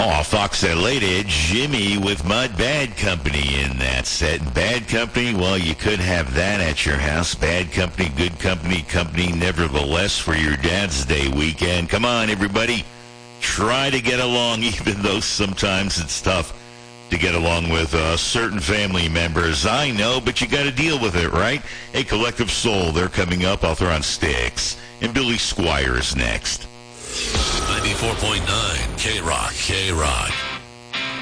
Oh, Fox that lady, Jimmy with Mud Bad Company in that set. Bad Company, well, you could have that at your house. Bad Company, good company nevertheless for your Dad's Day weekend. Come on, everybody. Try to get along, even though sometimes it's tough to get along with certain family members. I know, but you got to deal with it, right? Hey, Collective Soul, they're coming up. I'll throw on Sticks. And Billy Squires next. 94.9 K-Rock.